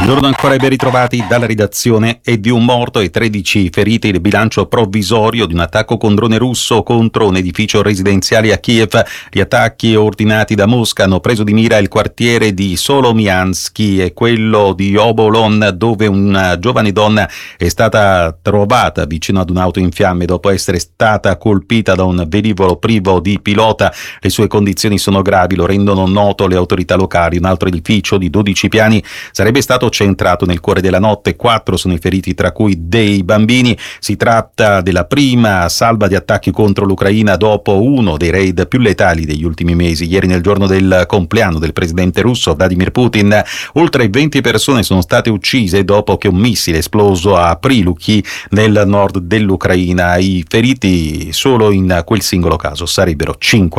Buongiorno ancora e ben ritrovati dalla redazione. È di un morto e 13 feriti il bilancio provvisorio di un attacco con drone russo contro un edificio residenziale a Kiev. Gli attacchi ordinati da Mosca hanno preso di mira il quartiere di Solomiansky e quello di Obolon, dove una giovane donna è stata trovata vicino ad un'auto in fiamme dopo essere stata colpita da un velivolo privo di pilota. Le sue condizioni sono gravi, lo rendono noto le autorità locali. Un altro edificio di 12 piani sarebbe stato centrato nel cuore della notte. 4 sono i feriti, tra cui dei bambini. Si tratta della prima salva di attacchi contro l'Ucraina dopo uno dei raid più letali degli ultimi mesi. Ieri, nel giorno del compleanno del presidente russo Vladimir Putin, oltre 20 persone sono state uccise dopo che un missile esploso a Prilukhi nel nord dell'Ucraina. I feriti solo in quel singolo caso sarebbero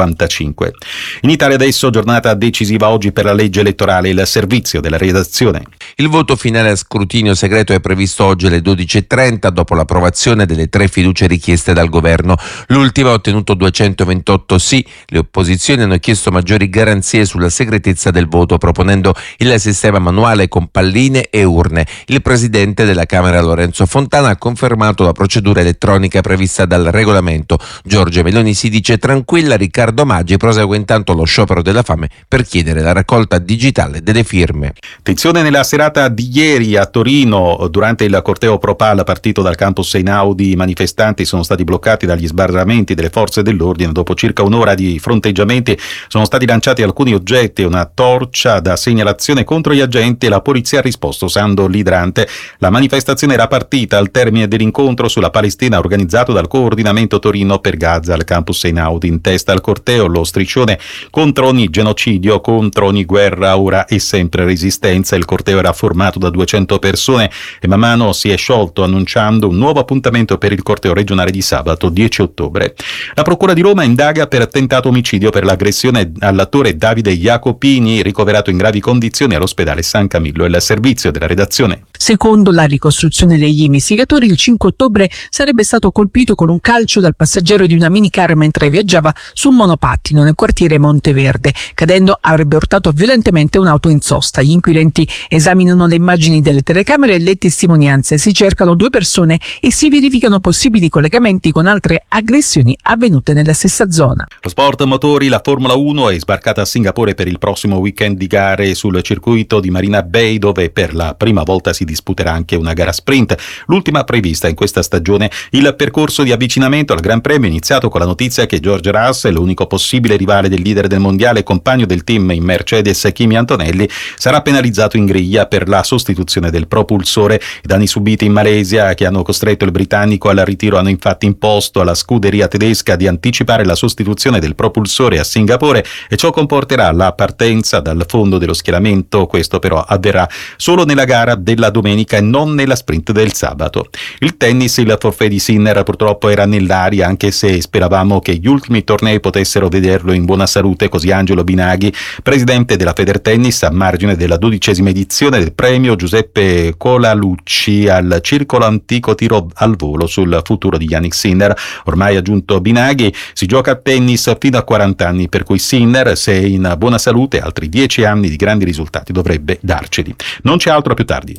55. In Italia adesso giornata decisiva oggi per la legge elettorale. Il servizio della redazione. Il voto finale a scrutinio segreto è previsto oggi alle 12.30 dopo l'approvazione delle 3 fiducie richieste dal governo. L'ultima ha ottenuto 228 sì. Le opposizioni hanno chiesto maggiori garanzie sulla segretezza del voto, proponendo il sistema manuale con palline e urne. Il presidente della Camera Lorenzo Fontana ha confermato la procedura elettronica prevista dal regolamento. Giorgia Meloni si dice tranquilla. Riccardo Maggi prosegue intanto lo sciopero della fame per chiedere la raccolta digitale delle firme. Attenzione nella serata di ieri a Torino, durante il corteo Pro-Pal partito dal campus Einaudi, i manifestanti sono stati bloccati dagli sbarramenti delle forze dell'ordine. Dopo circa un'ora di fronteggiamenti sono stati lanciati alcuni oggetti e una torcia da segnalazione contro gli agenti e la polizia ha risposto usando l'idrante. La manifestazione era partita al termine dell'incontro sulla Palestina organizzato dal coordinamento Torino per Gaza al campus Einaudi. In testa al corteo lo striscione contro ogni genocidio, contro ogni guerra, ora e sempre resistenza. Il corteo era formato da 200 persone e man mano si è sciolto annunciando un nuovo appuntamento per il corteo regionale di sabato 10 ottobre. La Procura di Roma indaga per tentato omicidio per l'aggressione all'attore Davide Jacopini, ricoverato in gravi condizioni all'ospedale San Camillo. È il servizio della redazione. Secondo la ricostruzione degli investigatori, il 5 ottobre sarebbe stato colpito con un calcio dal passeggero di una minicar mentre viaggiava su un monopattino nel quartiere Monteverde. Cadendo avrebbe urtato violentemente un'auto in sosta. Gli inquirenti esaminano le immagini delle telecamere e le testimonianze, si cercano 2 persone e si verificano possibili collegamenti con altre aggressioni avvenute nella stessa zona. Lo sport motori, la Formula 1 è sbarcata a Singapore per il prossimo weekend di gare sul circuito di Marina Bay, dove per la prima volta si disputerà anche una gara sprint, l'ultima prevista in questa stagione. Il percorso di avvicinamento al Gran Premio è iniziato con la notizia che George Russell, l'unico possibile rivale del leader del mondiale, compagno del team in Mercedes Kimi Antonelli, sarà penalizzato in griglia per la sostituzione del propulsore. I danni subiti in Malesia, che hanno costretto il britannico al ritiro, hanno infatti imposto alla scuderia tedesca di anticipare la sostituzione del propulsore a Singapore e ciò comporterà la partenza dal fondo dello schieramento. Questo però avverrà solo nella gara della domenica e non nella sprint del sabato. Il tennis, il forfait di Sinner purtroppo era nell'aria, anche se speravamo che gli ultimi tornei potessero vederlo in buona salute. Così Angelo Binaghi, presidente della Federtennis, a margine della 12ª edizione del premio Giuseppe Colalucci al circolo antico tiro al volo sul futuro di Jannik Sinner. Ormai, aggiunto Binaghi, si gioca a tennis fino a 40 anni, per cui Sinner, se è in buona salute, altri 10 anni di grandi risultati dovrebbe darceli. Non c'è altro, a più tardi.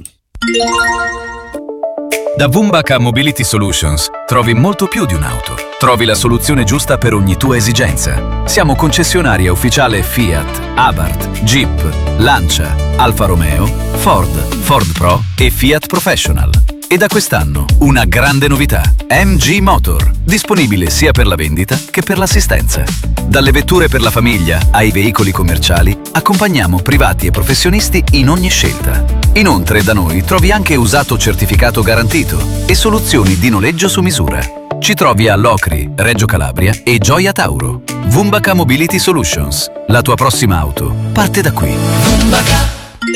Da Vumbaka Mobility Solutions trovi molto più di un'auto. Trovi la soluzione giusta per ogni tua esigenza. Siamo concessionaria ufficiale Fiat, Abarth, Jeep, Lancia, Alfa Romeo, Ford Pro e Fiat Professional. E da quest'anno una grande novità: MG Motor, disponibile sia per la vendita che per l'assistenza. Dalle vetture per la famiglia ai veicoli commerciali, accompagniamo privati e professionisti in ogni scelta. Inoltre da noi trovi anche usato certificato garantito e soluzioni di noleggio su misura. Ci trovi a Locri, Reggio Calabria e Gioia Tauro. Vumbaka Mobility Solutions. La tua prossima auto parte da qui. Vumbaka.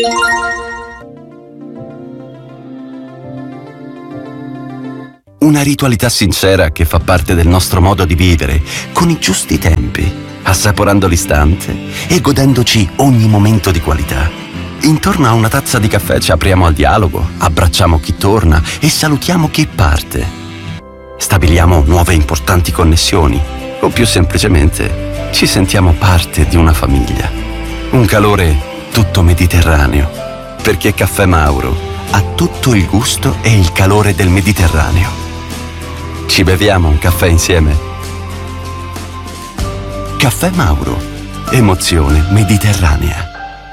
Una ritualità sincera che fa parte del nostro modo di vivere, con i giusti tempi, assaporando l'istante e godendoci ogni momento di qualità. Intorno a una tazza di caffè ci apriamo al dialogo, abbracciamo chi torna e salutiamo chi parte. Stabiliamo nuove importanti connessioni o più semplicemente ci sentiamo parte di una famiglia. Un calore tutto mediterraneo. perché Caffè Mauro ha tutto il gusto e il calore del Mediterraneo. Ci beviamo un caffè insieme? Caffè Mauro, emozione mediterranea.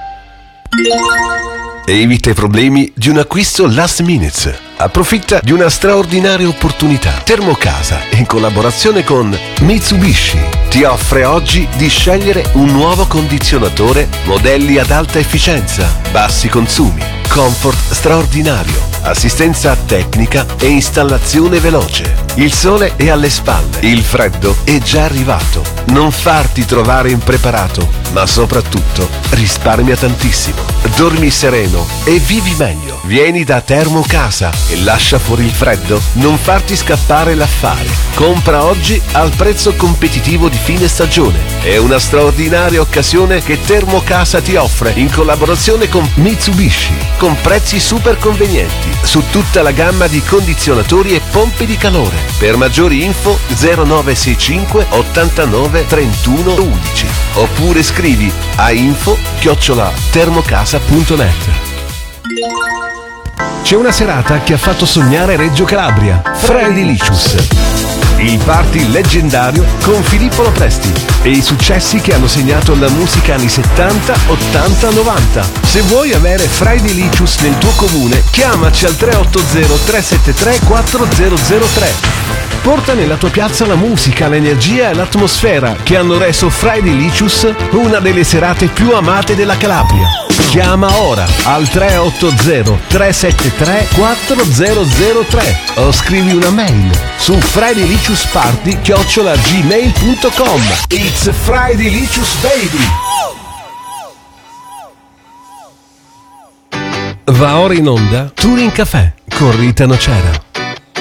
Evita i problemi di un acquisto last minute. Approfitta di una straordinaria opportunità. Termocasa, in collaborazione con Mitsubishi, ti offre oggi di scegliere un nuovo condizionatore, modelli ad alta efficienza, bassi consumi, comfort straordinario, assistenza tecnica e installazione veloce. Il sole è alle spalle, il freddo è già arrivato. Non farti trovare impreparato, ma soprattutto risparmia tantissimo. Dormi sereno e vivi meglio. Vieni da Termocasa e lascia fuori il freddo. Non farti scappare l'affare. Compra oggi al prezzo competitivo di fine stagione. È una straordinaria occasione che Termocasa ti offre in collaborazione con Mitsubishi, con prezzi super convenienti su tutta la gamma di condizionatori e pompe di calore. Per maggiori info 0965 89 31 11 oppure scrivi a info@termocasa.net. C'è una serata che ha fatto sognare Reggio Calabria. Fredilicious, il party leggendario con Filippo Lopresti e i successi che hanno segnato la musica anni 70, 80, 90. Se vuoi avere Fredilicious nel tuo comune, chiamaci al 380 373 4003. Porta nella tua piazza la musica, l'energia e l'atmosfera che hanno reso Fredilicious una delle serate più amate della Calabria. Chiama ora al 380 373 4003 o scrivi una mail su fridayliciousparty@gmail.com. It's Fridaylicioous baby. Va ora in onda Touring Café con Rita Nocera.